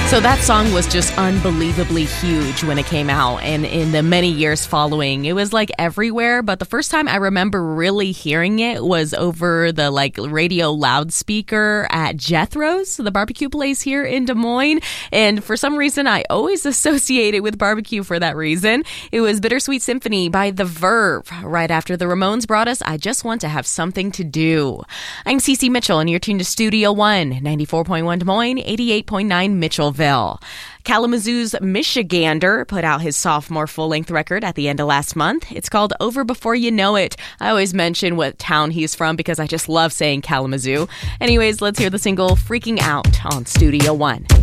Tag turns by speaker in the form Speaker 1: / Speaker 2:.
Speaker 1: So that song was just unbelievably huge when it came out, and in the many years following, it was like everywhere. But the first time I remember really hearing it was over the radio loudspeaker at Jethro's, the barbecue place here in Des Moines. And for some reason, I always associate it with barbecue for that reason. It was Bittersweet Symphony by The Verve. Right after the Ramones brought us I Just Want to Have Something to Do. I'm Cece Mitchell, and you're tuned to Studio One, 94.1 Des Moines, 88.9 Mitchellville. Kalamazoo's Michigander put out his sophomore full-length record at the end of last month. It's called Over Before You Know It. I always mention what town he's from because I just love saying Kalamazoo. Anyways, let's hear the single Freaking Out on Studio One.